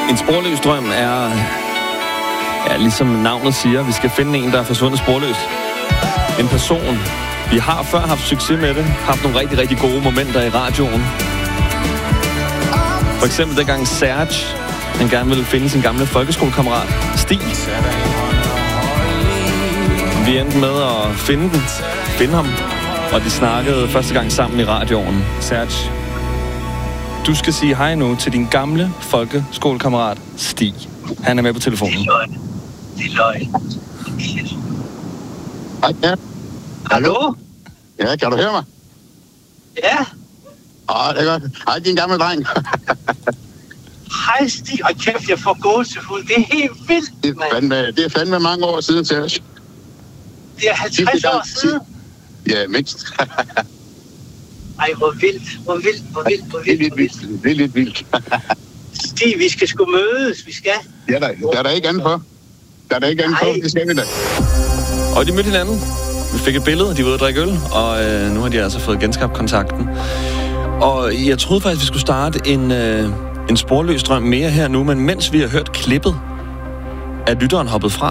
En sporløs drøm er, ligesom navnet siger, vi skal finde en, der er forsvundet sporløst. En person. Vi har før haft succes med det, haft nogle rigtig, rigtig gode momenter i radioen. For eksempel dengang Serge, han gerne ville finde sin gamle folkeskolekammerat, Stig. Vi endte med at finde ham, og de snakkede første gang sammen i radioen. Serge, du skal sige hej nu til din gamle folkeskolekammerat, Stig. Han er med på telefonen. Det er løgn. Hej, ja. Hallo? Ja, kan du høre mig? Ja. Det er godt. Hej, din gamle dreng. Hej, Stig. Og kæft, jeg får gåsehud. Det er helt vildt, mand. Det er fandme mange år siden, Serge. Det er 50 år siden. Ja, mindst. Ej, hvor vildt. Det er lidt vildt. Stig, vi skal sgu mødes. Vi skal. Ja, der er der ikke andet for. Det skal vi da. Og de mødte hinanden. Vi fik et billede, de var ude at drikke øl, og nu har de altså fået genskabt kontakten. Og jeg troede faktisk, vi skulle starte en sporløs drøm mere her nu, men mens vi har hørt klippet, er lytteren hoppet fra.